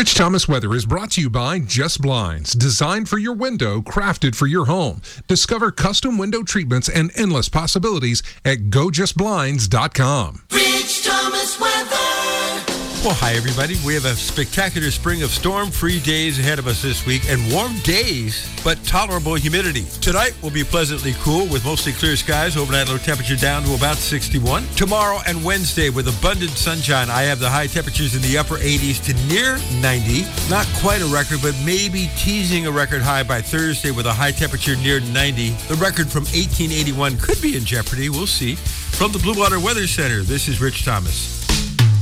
Rich Thomas Weather is brought to you by Just Blinds. Designed for your window, crafted for your home. Discover custom window treatments and endless possibilities at GoJustBlinds.com. Rich Thomas Weather. Well, hi, everybody. We have a spectacular spring of storm-free days ahead of us this week and warm days, but tolerable humidity. Tonight will be pleasantly cool with mostly clear skies, overnight low temperature down to about 61. Tomorrow and Wednesday with abundant sunshine, I have the high temperatures in the upper 80s to near 90. Not quite a record, but maybe teasing a record high by Thursday with a high temperature near 90. The record from 1881 could be in jeopardy. We'll see. From the Blue Water Weather Center, this is Rich Thomas.